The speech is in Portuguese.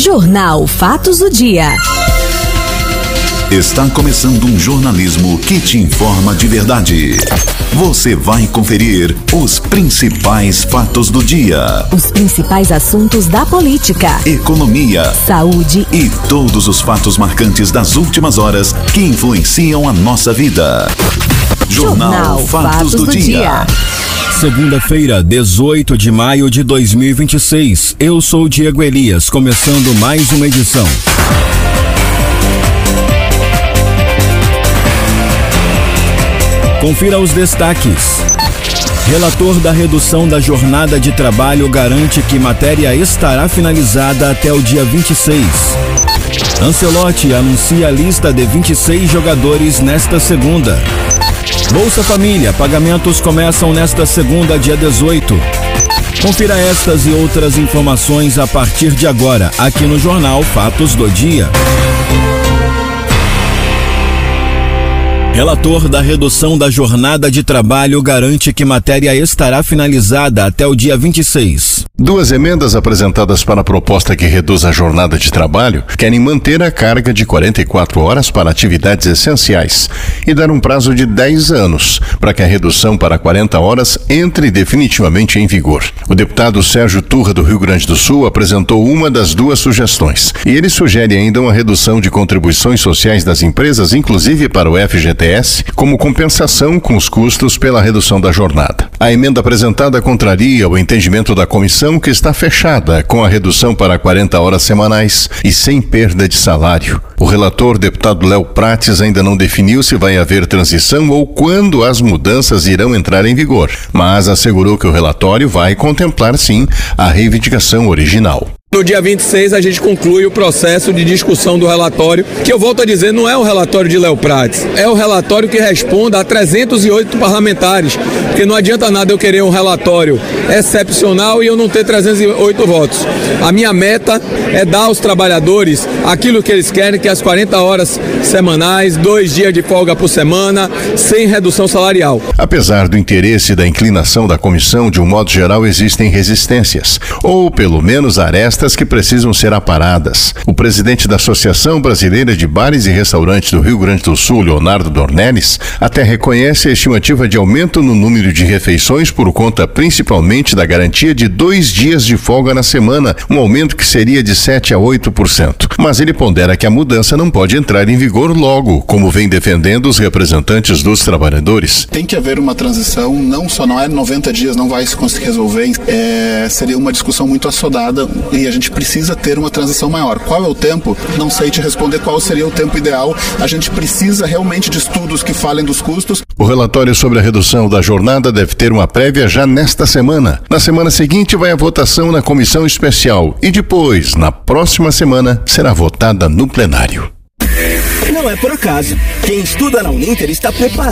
Jornal Fatos do Dia. Está começando um jornalismo que te informa de verdade. Você vai conferir os principais fatos do dia. Os principais assuntos da política, economia, saúde e todos os fatos marcantes das últimas horas que influenciam a nossa vida. Jornal Fatos do Dia. Segunda-feira, 18 de maio de 2026. Eu sou Diego Elias, começando mais uma edição. Confira os destaques. Relator da redução da jornada de trabalho garante que matéria estará finalizada até o dia 26. Ancelotti anuncia a lista de 26 jogadores nesta segunda. Bolsa Família, pagamentos começam nesta segunda, dia 18. Confira estas e outras informações a partir de agora, aqui no Jornal Fatos do Dia. Relator da redução da jornada de trabalho garante que matéria estará finalizada até o dia 26. Duas emendas apresentadas para a proposta que reduz a jornada de trabalho querem manter a carga de 44 horas para atividades essenciais e dar um prazo de 10 anos para que a redução para 40 horas entre definitivamente em vigor. O deputado Sérgio Turra, do Rio Grande do Sul, apresentou uma das duas sugestões e ele sugere ainda uma redução de contribuições sociais das empresas, inclusive para o FGTS, como compensação com os custos pela redução da jornada. A emenda apresentada contraria o entendimento da comissão, que está fechada com a redução para 40 horas semanais e sem perda de salário. O relator, deputado Léo Prates, ainda não definiu se vai haver transição ou quando as mudanças irão entrar em vigor, mas assegurou que o relatório vai contemplar, sim, a reivindicação original. No dia 26 a gente conclui o processo de discussão do relatório, que eu volto a dizer, não é o relatório de Léo Prates, é o relatório que responde a 308 parlamentares, porque não adianta nada eu querer um relatório excepcional e eu não ter 308 votos. A minha meta é dar aos trabalhadores aquilo que eles querem, que é as 40 horas semanais, 2 dias de folga por semana, sem redução salarial. Apesar do interesse e da inclinação da comissão, de um modo geral existem resistências, ou pelo menos arestas que precisam ser aparadas. O presidente da Associação Brasileira de Bares e Restaurantes do Rio Grande do Sul, Leonardo Dornelles, até reconhece a estimativa de aumento no número de refeições por conta principalmente da garantia de 2 dias de folga na semana, um aumento que seria de 7% a 8%. Mas ele pondera que a mudança não pode entrar em vigor logo, como vem defendendo os representantes dos trabalhadores. Tem que haver uma transição, não é 90 dias, não vai se conseguir resolver, seria uma discussão muito assodada e a gente precisa ter uma transição maior. Qual é o tempo? Não sei te responder qual seria o tempo ideal. A gente precisa realmente de estudos que falem dos custos. O relatório sobre a redução da jornada deve ter uma prévia já nesta semana. Na semana seguinte vai a votação na comissão especial e depois, na próxima semana, será votada no plenário. Não é por acaso. Quem estuda na Uninter está preparado